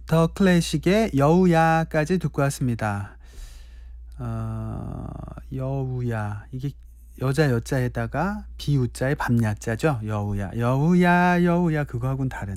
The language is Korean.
더 클래식의 여우야까지 듣고 왔습니다. 여우야 이게 여자 여자에다가 비우자에 밤야자죠. 여우야 여우야 여우야 그거하고는 다른